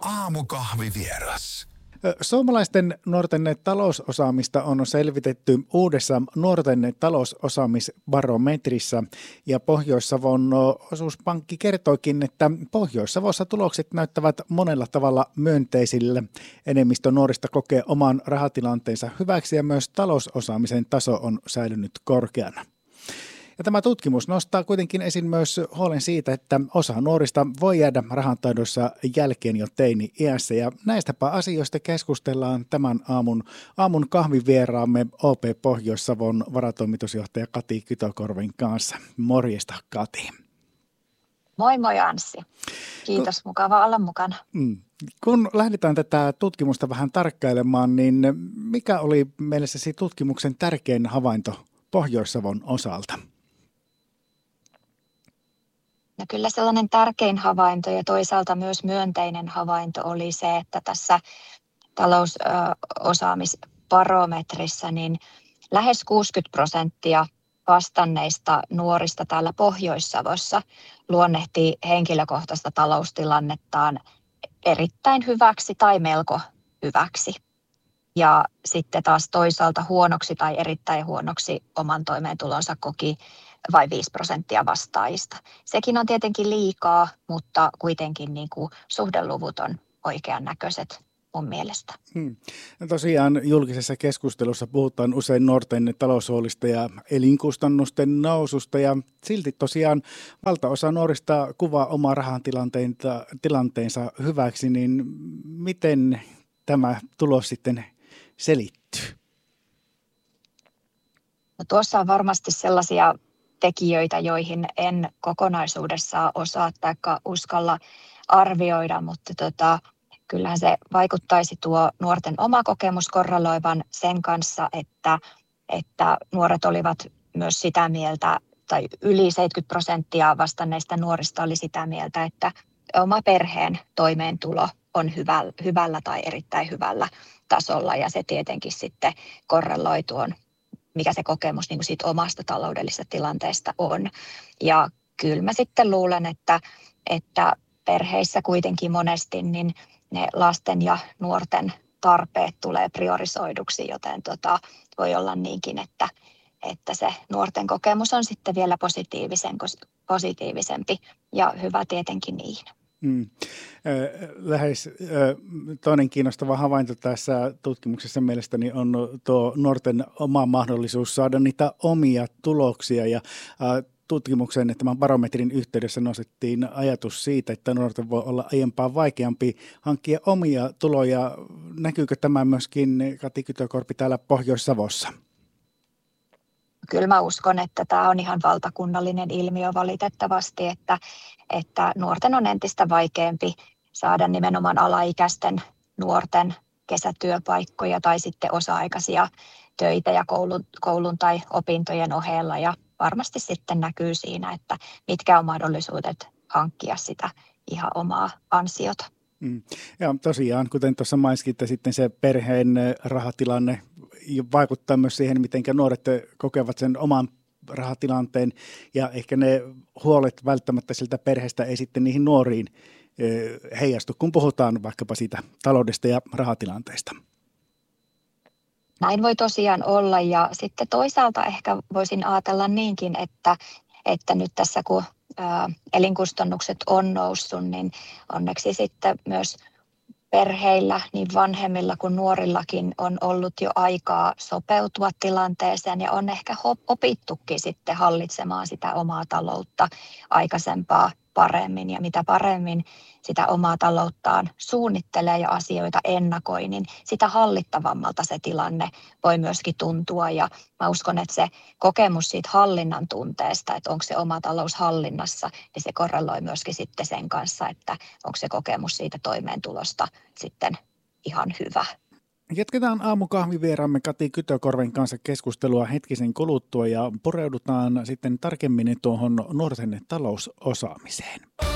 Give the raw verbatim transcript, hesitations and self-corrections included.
Aamukahvivieras. Suomalaisten nuorten talousosaamista on selvitetty uudessa nuorten talousosaamisbarometrissa ja Pohjois-Savon osuuspankki kertoikin, että Pohjois-Savossa tulokset näyttävät monella tavalla myönteisille. Enemmistö nuorista kokee oman rahatilanteensa hyväksi ja myös talousosaamisen taso on säilynyt korkeana. Ja tämä tutkimus nostaa kuitenkin esiin myös huolen siitä, että osa nuorista voi jäädä rahantaidossa jälkeen jo teini-iässä. Ja näistäpä asioista keskustellaan tämän aamun, aamun kahvivieraamme O P Pohjois-Savon varatoimitusjohtaja Kati Kytökorven kanssa. Morjesta, Kati. Moi moi Anssi. Kiitos, kun, mukava olla mukana. Mm, kun lähdetään tätä tutkimusta vähän tarkkailemaan, niin mikä oli mielessäsi tutkimuksen tärkein havainto Pohjois-Savon osalta? No kyllä sellainen tärkein havainto ja toisaalta myös myönteinen havainto oli se, että tässä talousosaamisbarometrissa niin lähes kuusikymmentä prosenttia vastanneista nuorista täällä Pohjois-Savossa luonnehtii henkilökohtaista taloustilannettaan erittäin hyväksi tai melko hyväksi. Ja sitten taas toisaalta huonoksi tai erittäin huonoksi oman toimeentulonsa koki vain viisi prosenttia vastaajista. Sekin on tietenkin liikaa, mutta kuitenkin niin kuin suhdeluvut on oikean näköiset mun mielestä. Hmm. No tosiaan julkisessa keskustelussa puhutaan usein nuorten taloushuolista ja elinkustannusten noususta ja silti tosiaan valtaosa nuorista kuvaa omaa rahantilanteensa hyväksi, niin miten tämä tulos sitten selittyy? No tuossa on varmasti sellaisia tekijöitä, joihin en kokonaisuudessaan osaa tai uskalla arvioida, mutta tota, kyllähän se vaikuttaisi tuo nuorten oma kokemus korreloivan sen kanssa, että, että nuoret olivat myös sitä mieltä, tai yli seitsemänkymmentä prosenttia vastanneista nuorista oli sitä mieltä, että oma perheen toimeentulo on hyvällä, hyvällä tai erittäin hyvällä tasolla, ja se tietenkin sitten korreloi tuon, mikä se kokemus niin kuin siitä omasta taloudellisesta tilanteesta on. Ja kyllä mä sitten luulen, että, että perheissä kuitenkin monesti niin ne lasten ja nuorten tarpeet tulee priorisoiduksi, joten tota, voi olla niinkin, että, että se nuorten kokemus on sitten vielä positiivisen, positiivisempi ja hyvä tietenkin niin. Mm. Lähes toinen kiinnostava havainto tässä tutkimuksessa mielestäni on tuo nuorten oma mahdollisuus saada niitä omia tuloksia ja tutkimuksen tämän barometrin yhteydessä nostettiin ajatus siitä, että nuorten voi olla aiempaa vaikeampi hankkia omia tuloja. Näkyykö tämä myöskin, Kati Kytökorpi, täällä Pohjois-Savossa? Kyllä mä uskon, että tämä on ihan valtakunnallinen ilmiö valitettavasti, että, että nuorten on entistä vaikeampi saada nimenomaan alaikäisten nuorten kesätyöpaikkoja tai sitten osa-aikaisia töitä ja koulun, koulun tai opintojen ohella. Ja varmasti sitten näkyy siinä, että mitkä on mahdollisuudet hankkia sitä ihan omaa ansiota. Mm. Ja tosiaan, kuten tuossa mainitsitte, sitten se perheen rahatilanne vaikuttaa myös siihen, miten nuoret kokevat sen oman rahatilanteen ja ehkä ne huolet välttämättä siltä perheestä ei sitten niihin nuoriin heijastu, kun puhutaan vaikkapa siitä taloudesta ja rahatilanteesta. Näin voi tosiaan olla ja sitten toisaalta ehkä voisin ajatella niinkin, että, että nyt tässä kun ää, elinkustannukset on noussut, niin onneksi sitten myös perheillä, niin vanhemmilla kuin nuorillakin on ollut jo aikaa sopeutua tilanteeseen ja on ehkä opittukin sitten hallitsemaan sitä omaa taloutta aikaisempaa paremmin. Ja mitä paremmin sitä omaa talouttaan suunnittelee ja asioita ennakoi, niin sitä hallittavammalta se tilanne voi myöskin tuntua. Ja mä uskon, että se kokemus siitä hallinnan tunteesta, että onko se oma talous hallinnassa, niin se korreloi myöskin sitten sen kanssa, että onko se kokemus siitä toimeentulosta sitten ihan hyvä. Jatketaan aamukahvivieraamme Kati Kytökorven kanssa keskustelua hetkisen kuluttua ja pureudutaan sitten tarkemmin tuohon nuorten talousosaamiseen.